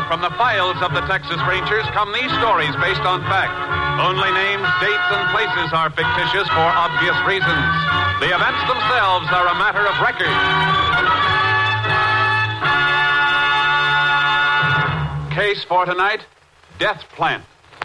from the files of the Texas Rangers come these stories based on fact. Only names, dates, and places are fictitious for obvious reasons. The events themselves are a matter of record. Case for tonight, Death Plant.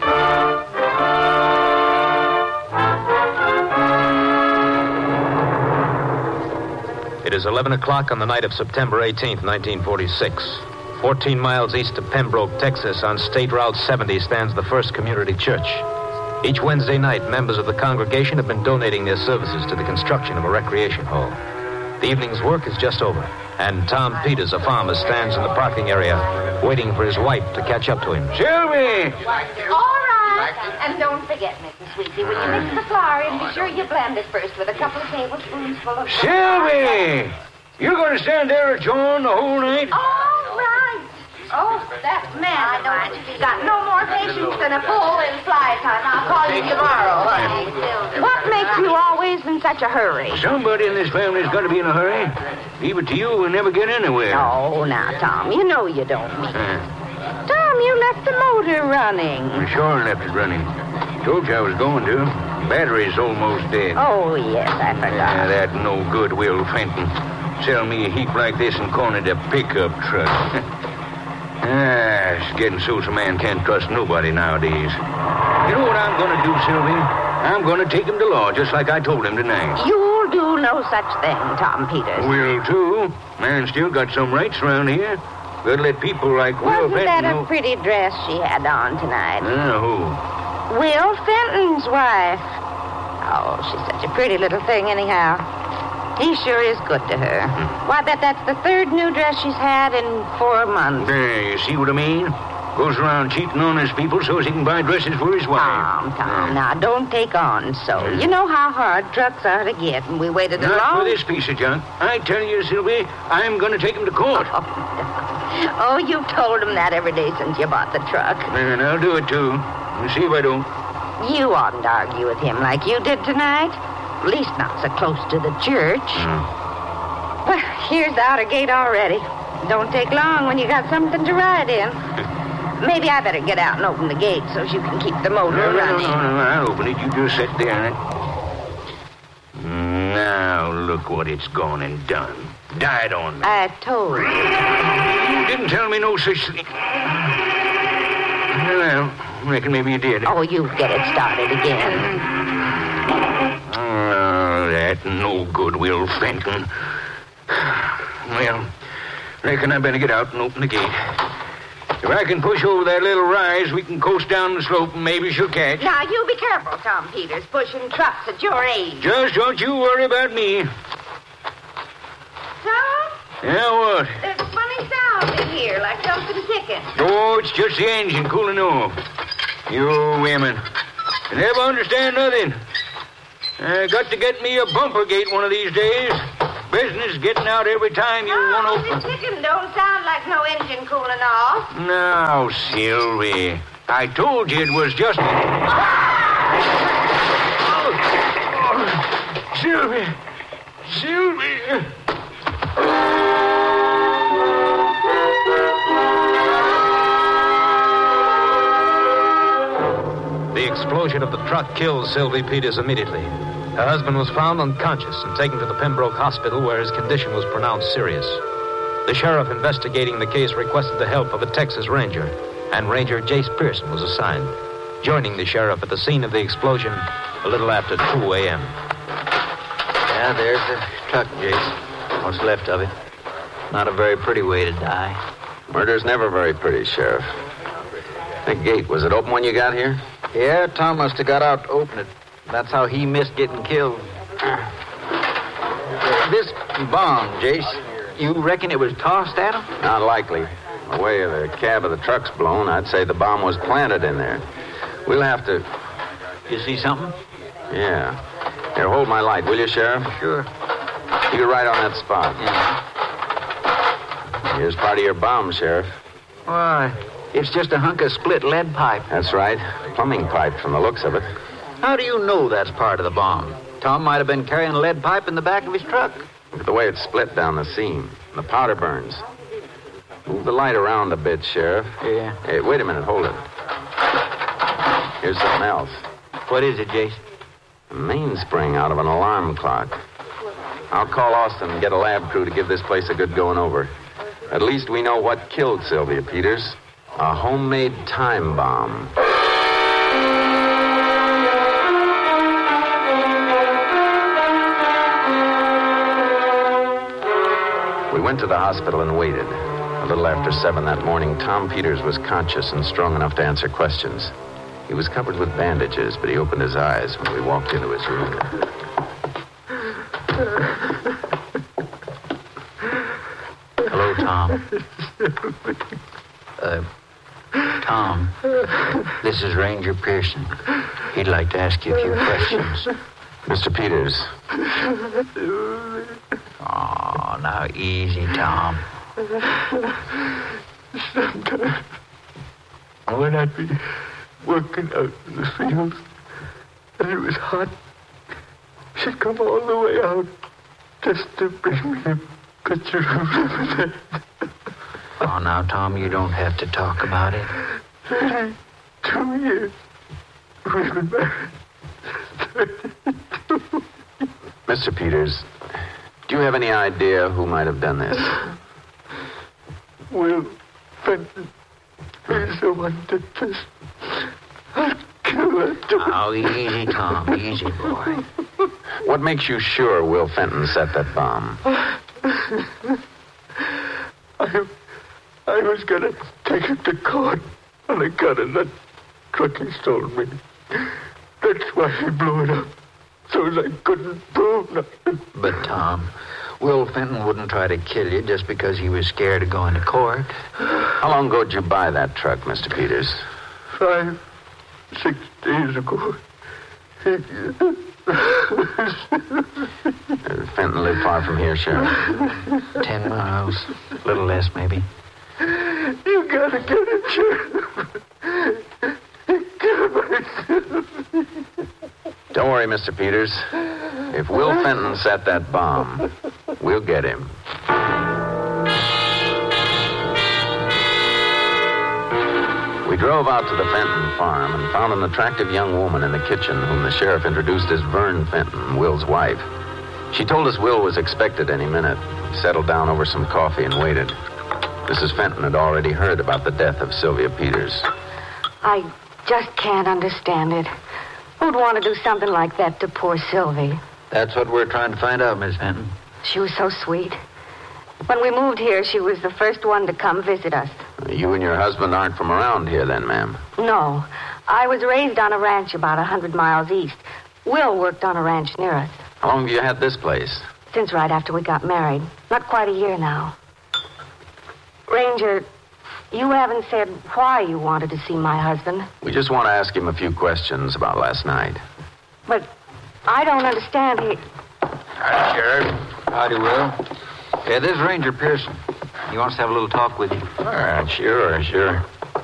It is 11 o'clock on the night of September 18th, 1946. 14 miles east of Pembroke, Texas, on State Route 70 stands the First Community Church. Each Wednesday night, members of the congregation have been donating their services to the construction of a recreation hall. The evening's work is just over, and Tom Peters, a farmer, stands in the parking area waiting for his wife to catch up to him. Sylvie! All right. And don't forget, Mrs. Sweetie, when you mix the flour in, be sure you blend it first with a couple of tablespoons full of... Sylvie! You're going to stand there at John the whole night? All right. Oh, that man I know he's got no more patience than a bull in fly time. I'll call you tomorrow. What makes you always in such a hurry? Somebody in this family's got to be in a hurry. Leave it to you, we'll never get anywhere. Oh, now, Tom, you know you don't mean it. Tom, you left the motor running. I sure left it running. Told you I was going to. Battery's almost dead. Oh, yes, I forgot. Yeah, that no good Will Fenton. Sell me a heap like this and call it a pickup truck. It's getting so a man can't trust nobody nowadays. You know what I'm going to do, Sylvie? I'm going to take him to law, just like I told him tonight. You'll do no such thing, Tom Peters. Will, too. Man still got some rights around here. Got to let people like Will Wasn't Fenton that a pretty dress she had on tonight? Who? Will Fenton's wife. Oh, she's such a pretty little thing anyhow. He sure is good to her. Why, that's the third new dress she's had in 4 months. There, you see what I mean? Goes around cheating on his people so as he can buy dresses for his wife. Tom, now, don't take on so. You know how hard trucks are to get, and we waited a long... Not for this piece of junk. I tell you, Sylvie, I'm going to take him to court. Oh, you've told him that every day since you bought the truck. And I'll do it, too. And see if I don't. You oughtn't to argue with him like you did tonight. At least not so close to the church. Well, here's the outer gate already. Don't take long when you got something to ride in. Maybe I better get out and open the gate so you can keep the motor running. No, I'll open it. You just sit there. Now, look what it's gone and done. Died on me. I told you. You didn't tell me no such thing. Well, I reckon maybe you did. Oh, you get it started again. That no good Will Fenton. Well, reckon I better get out and open the gate. If I can push over that little rise, we can coast down the slope and maybe she'll catch. Now, you be careful, Tom Peters, pushing trucks at your age. Just don't you worry about me. Tom? Yeah, what? There's a funny sound in here, like something ticking. Oh, it's just the engine cooling off. You women. You never understand nothing. I got to get me a bumper gate one of these days. Business getting out every time you want to open. The ticking don't sound like no engine cooling off. Now, Sylvie, I told you it was just... Sylvie! Sylvie! The explosion of the truck killed Sylvie Peters immediately. Her husband was found unconscious and taken to the Pembroke Hospital where his condition was pronounced serious. The sheriff investigating the case requested the help of a Texas Ranger, and Ranger Jace Pearson was assigned, joining the sheriff at the scene of the explosion a little after 2 a.m. Yeah, there's the truck, Jace. What's left of it. Not a very pretty way to die. Murder's never very pretty, Sheriff. That gate, was it open when you got here? Yeah, Tom must have got out to open it. That's how he missed getting killed. This bomb, Jace, you reckon it was tossed at him? Not likely. The way the cab of the truck's blown, I'd say the bomb was planted in there. We'll have to... You see something? Yeah. Here, hold my light, will you, Sheriff? Sure. You're right on that spot. Yeah. Here's part of your bomb, Sheriff. Why, it's just a hunk of split lead pipe. That's right. Plumbing pipe from the looks of it. How do you know that's part of the bomb? Tom might have been carrying a lead pipe in the back of his truck. Look at the way it's split down the seam. The powder burns. Move the light around a bit, Sheriff. Yeah. Hey, wait a minute. Hold it. Here's something else. What is it, Jace? A mainspring out of an alarm clock. I'll call Austin and get a lab crew to give this place a good going over. At least we know what killed Sylvia Peters. A homemade time bomb. We went to the hospital and waited. A little after 7 that morning, Tom Peters was conscious and strong enough to answer questions. He was covered with bandages, but he opened his eyes when we walked into his room. Hello, Tom. Tom, this is Ranger Pearson. He'd like to ask you a few questions. Mr. Peters. Oh, now easy, Tom. Sometimes when I'd be working out in the fields and it was hot, she'd come all the way out just to bring me a pitcher of lemonade. Oh, now, Tom, you don't have to talk about it. 32 years we've been married. 32. Mr. Peters, do you have any idea who might have done this? Will Fenton. He's the one that did this. I'll kill her too. Oh, easy, Tom. Easy, boy. What makes you sure Will Fenton set that bomb? I was going to take him to court on a gun in that truck he stole me. That's why he blew it up. So I couldn't prove nothing. But, Tom, Will Fenton wouldn't try to kill you just because he was scared of going to court. How long ago did you buy that truck, Mr. Peters? 5, 6 days ago. Fenton lived far from here, Sheriff. 10 miles. A little less, maybe. You gotta get him, Sheriff. Kill myself. Don't worry, Mr. Peters. If Will Fenton set that bomb, we'll get him. We drove out to the Fenton farm and found an attractive young woman in the kitchen whom the sheriff introduced as Vern Fenton, Will's wife. She told us Will was expected any minute. We settled down over some coffee and waited. Mrs. Fenton had already heard about the death of Sylvia Peters. I just can't understand it. Who'd want to do something like that to poor Sylvie? That's what we're trying to find out, Miss Fenton. She was so sweet. When we moved here, she was the first one to come visit us. You and your husband aren't from around here then, ma'am? No. I was raised on a ranch about 100 miles east. Will worked on a ranch near us. How long have you had this place? Since right after we got married. Not quite a year now. Ranger, you haven't said why you wanted to see my husband. We just want to ask him a few questions about last night. But I don't understand. Howdy, Sheriff. Howdy, Will. Yeah, this is Ranger Pearson. He wants to have a little talk with you. All right, sure.